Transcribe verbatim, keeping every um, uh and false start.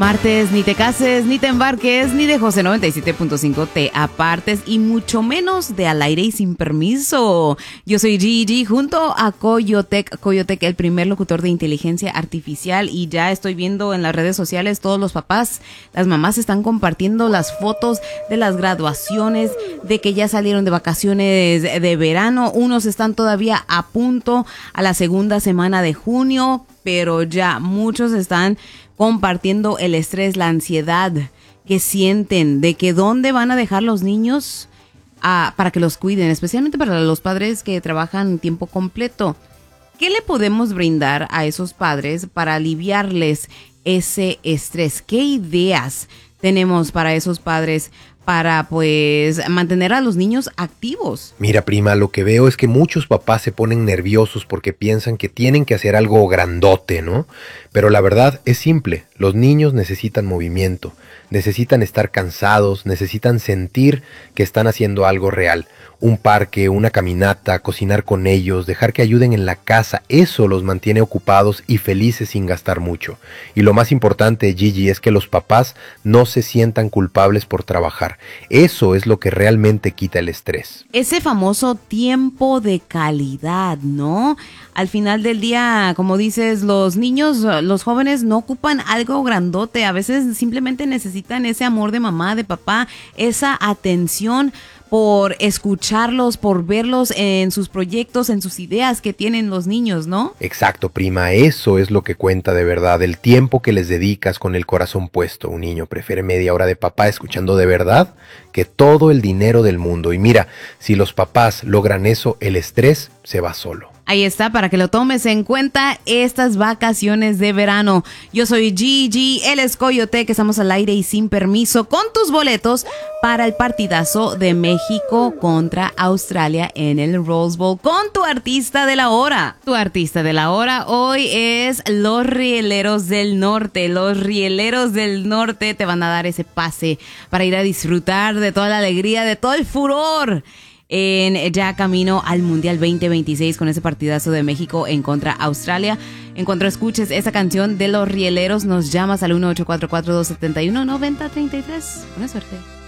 Martes, ni te cases, ni te embarques, ni de José noventa y siete punto cinco te apartes, y mucho menos de Al Aire y Sin Permiso. Yo soy Gigi, junto a Coyotec, Coyotec, el primer locutor de inteligencia artificial, y ya estoy viendo en las redes sociales todos los papás, las mamás están compartiendo las fotos de las graduaciones, de que ya salieron de vacaciones de verano, unos están todavía a punto a la segunda semana de junio, pero ya muchos están compartiendo el estrés, la ansiedad que sienten de que dónde van a dejar los niños uh, para que los cuiden, especialmente para los padres que trabajan tiempo completo. ¿Qué le podemos brindar a esos padres para aliviarles ese estrés? ¿Qué ideas tenemos para esos padres para, pues, mantener a los niños activos? Mira, prima, lo que veo es que muchos papás se ponen nerviosos porque piensan que tienen que hacer algo grandote, ¿no? Pero la verdad es simple, los niños necesitan movimiento, necesitan estar cansados, necesitan sentir que están haciendo algo real. Un parque, una caminata, cocinar con ellos, dejar que ayuden en la casa, eso los mantiene ocupados y felices sin gastar mucho. Y lo más importante, Gigi, es que los papás no se sientan culpables por trabajar. Eso es lo que realmente quita el estrés. Ese famoso tiempo de calidad, ¿no? Al final del día, como dices, los niños, los jóvenes no ocupan algo grandote. A veces simplemente necesitan ese amor de mamá, de papá, esa atención por escucharlos, por verlos en sus proyectos, en sus ideas que tienen los niños, ¿no? Exacto, prima, eso es lo que cuenta de verdad, el tiempo que les dedicas con el corazón puesto. Un niño prefiere media hora de papá escuchando de verdad que todo el dinero del mundo. Y mira, si los papás logran eso, el estrés se va solo. Ahí está, para que lo tomes en cuenta estas vacaciones de verano. Yo soy Gigi, él es Coyote, que estamos al aire y sin permiso con tus boletos para el partidazo de México contra Australia en el Rose Bowl con tu artista de la hora. Tu artista de la hora hoy es Los Rieleros del Norte. Los Rieleros del Norte te van a dar ese pase para ir a disfrutar de toda la alegría, de todo el furor en ya camino al Mundial veinte veintiséis con ese partidazo de México en contra Australia. En cuanto escuches esa canción de Los Rieleros, nos llamas al uno ocho cuatro cuatro, dos siete uno, nueve cero tres tres. Buena suerte.